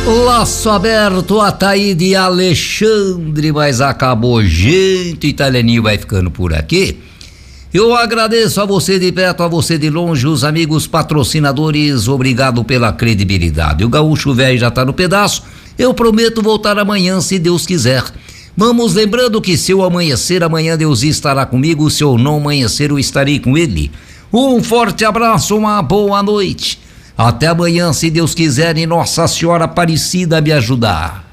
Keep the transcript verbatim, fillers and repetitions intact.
Laço aberto, Ataíde e Alexandre, mas acabou, gente. Italianinho vai ficando por aqui. Eu agradeço a você de perto, a você de longe, os amigos patrocinadores, obrigado pela credibilidade. O Gaúcho Velho já tá no pedaço, eu prometo voltar amanhã, se Deus quiser. Vamos lembrando que se eu amanhecer, amanhã Deus estará comigo, se eu não amanhecer, eu estarei com ele. Um forte abraço, uma boa noite. Até amanhã, se Deus quiser, e Nossa Senhora Aparecida me ajudar.